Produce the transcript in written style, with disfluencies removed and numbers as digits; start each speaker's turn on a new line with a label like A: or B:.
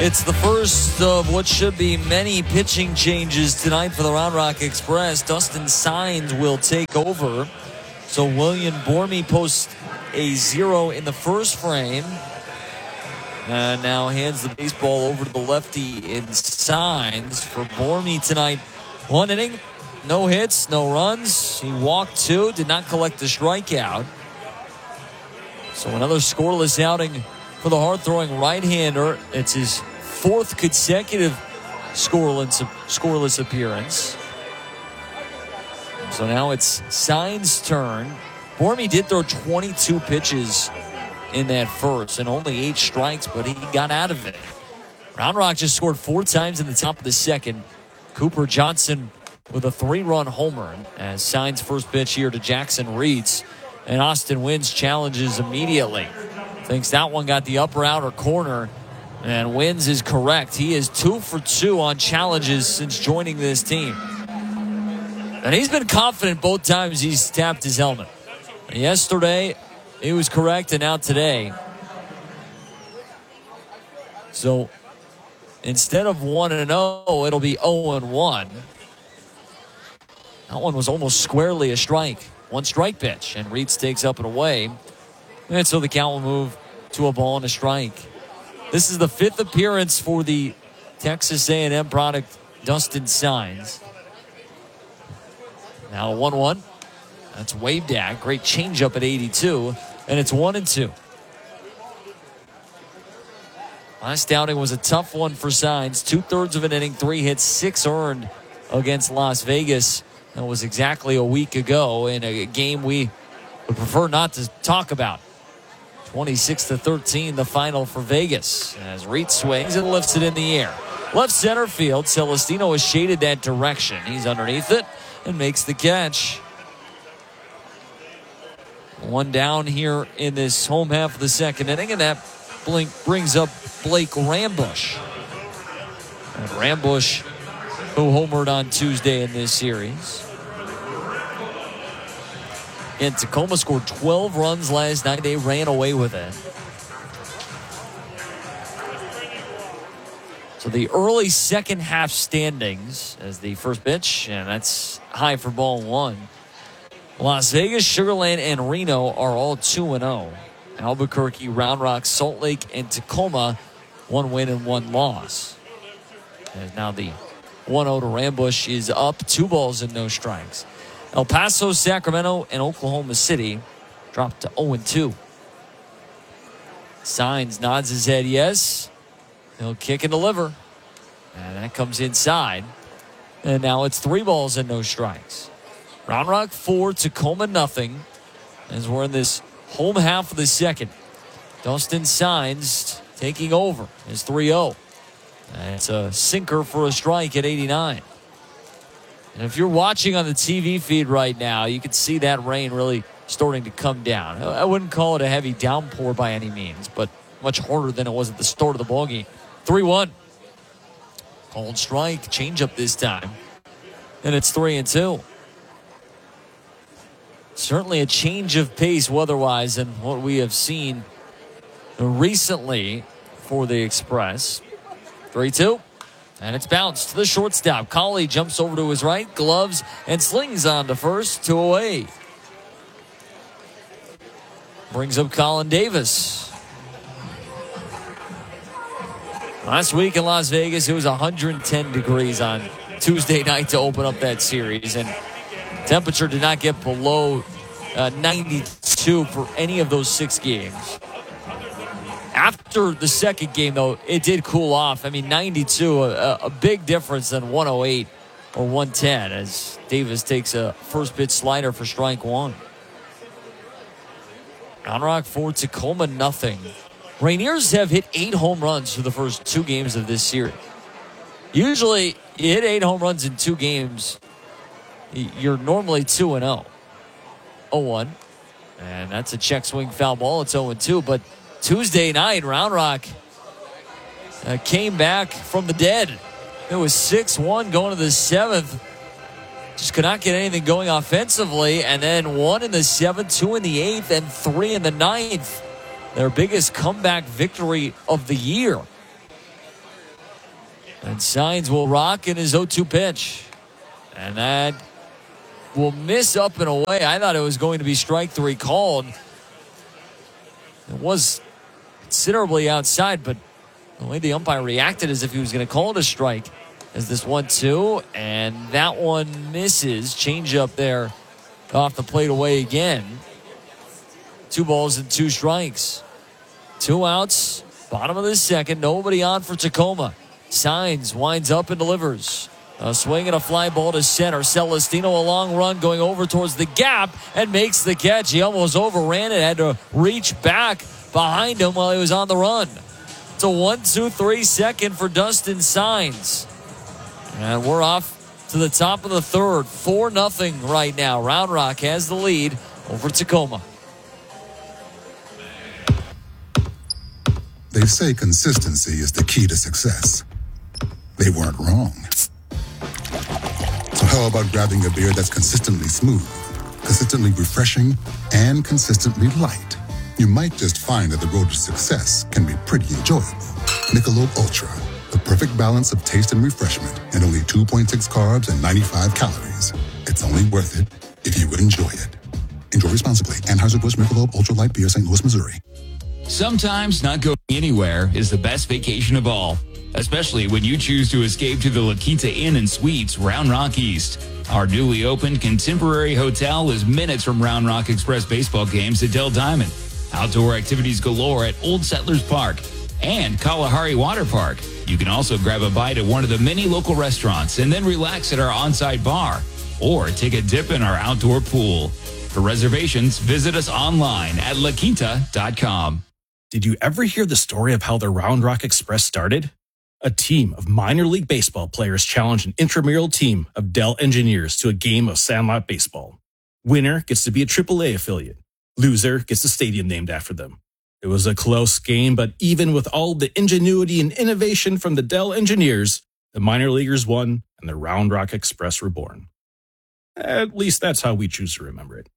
A: It's the first of what should be many pitching changes tonight for the Round Rock Express. Dustin Signs will take over. So William Bormy posts a 0 in the first frame. And now hands the baseball over to the lefty in Signs. For Bormy tonight, 1 inning, no hits, no runs. He walked 2, did not collect a strikeout. So another scoreless outing for the hard-throwing right-hander. It's his 4th consecutive scoreless appearance. So now it's Signs' turn. Bormy did throw 22 pitches in that first and only 8 strikes, but he got out of it. Round Rock just scored 4 times in the top of the second. Cooper Johnson with a 3-run homer as Signs' first pitch here to Jackson Reeds. And Austin Wins challenges immediately. Thinks that one got the upper outer corner. And Wins is correct. He is 2 for 2 on challenges since joining this team. And he's been confident both times he's tapped his helmet. Yesterday, he was correct, and now today. So instead of 1-0, it'll be 0-1. That one was almost squarely a strike. 1 strike pitch, and Reeds takes up and away. And so the count will move to a ball and a strike. This is the 5th appearance for the Texas A&M product, Dustin Signs. Now 1-1. That's waved at. Great changeup at 82. And it's 1-2. Last outing was a tough one for Signs. 2/3 of an inning, 3 hits, 6 earned against Las Vegas. That was exactly a week ago in a game we would prefer not to talk about. 26-13, the final for Vegas. As Reed swings and lifts it in the air. Left center field, Celestino has shaded that direction. He's underneath it and makes the catch. 1 down here in this home half of the second inning, and that brings up Blake Rambusch. And Rambusch, who homered on Tuesday in this series. And Tacoma scored 12 runs last night. They ran away with it. So the early second half standings as the first pitch, and that's high for ball 1. Las Vegas, Sugar Land, and Reno are all 2-0. Albuquerque, Round Rock, Salt Lake, and Tacoma, 1 win and 1 loss. And now the 1-0 to Rambusch is up, 2 balls and no strikes. El Paso, Sacramento, and Oklahoma City dropped to 0-2. Signs nods his head yes. He'll kick and deliver. And that comes inside. And now it's 3 balls and no strikes. Round Rock 4, Tacoma nothing. As we're in this home half of the second. Dustin Signs taking over. Is 3-0. And it's a sinker for a strike at 89. And if you're watching on the TV feed right now, you can see that rain really starting to come down. I wouldn't call it a heavy downpour by any means, but much harder than it was at the start of the ballgame. 3-1. Called strike, changeup this time. And it's 3-2. Certainly a change of pace weather-wise than what we have seen recently for the Express. 3-2. And it's bounced to the shortstop. Colley jumps over to his right, gloves, and slings on to first, 2 away. Brings up Colin Davis. Last week in Las Vegas, it was 110 degrees on Tuesday night to open up that series. And temperature did not get below 92 for any of those 6 games. After the second game, though, it did cool off. I mean, 92, a big difference than 108 or 110 as Davis takes a first pitch slider for strike 1. Round Rock 4, Tacoma nothing. Rainiers have hit 8 home runs through the first 2 games of this series. Usually, you hit 8 home runs in 2 games, you're normally 2-0. 0-1. And that's a check swing foul ball. It's 0-2, but Tuesday night, Round Rock came back from the dead. It was 6-1 going to the 7th. Just could not get anything going offensively. And then 1 in the 7th, 2 in the 8th, and 3 in the 9th. Their biggest comeback victory of the year. And Signs will rock in his 0-2 pitch. And that will miss up and away. I thought it was going to be strike three called. It was considerably outside, but the way the umpire reacted as if he was going to call it a strike as this 1-2. And that one misses. Change up there off the plate away again. 2 balls and 2 strikes. 2 outs. Bottom of the second. Nobody on for Tacoma. Signs winds up and delivers. A swing and a fly ball to center. Celestino a long run going over towards the gap and makes the catch. He almost overran it. Had to reach back behind him while he was on the run. It's a 1-2-3 second for Dustin Signs. And we're off to the top of the third. 4-0 right now. Round Rock has the lead over Tacoma.
B: They say consistency is the key to success. They weren't wrong. So how about grabbing a beer that's consistently smooth, consistently refreshing, and consistently light? You might just find that the road to success can be pretty enjoyable. Michelob Ultra, the perfect balance of taste and refreshment, and only 2.6 carbs and 95 calories. It's only worth it if you enjoy it. Enjoy responsibly. Anheuser-Busch Michelob Ultra Light Beer, St. Louis, Missouri.
C: Sometimes not going anywhere is the best vacation of all, especially when you choose to escape to the La Quinta Inn and Suites, Round Rock East. Our newly opened contemporary hotel is minutes from Round Rock Express baseball games at Dell Diamond, outdoor activities galore at Old Settlers Park, and Kalahari Water Park. You can also grab a bite at one of the many local restaurants and then relax at our on-site bar, or take a dip in our outdoor pool. For reservations, visit us online at laquinta.com.
D: Did you ever hear the story of how the Round Rock Express started? A team of minor league baseball players challenged an intramural team of Dell engineers to a game of sandlot baseball. Winner gets to be a AAA affiliate. Loser gets the stadium named after them. It was a close game, but even with all the ingenuity and innovation from the Dell engineers, the minor leaguers won and the Round Rock Express were born. At least that's how we choose to remember it.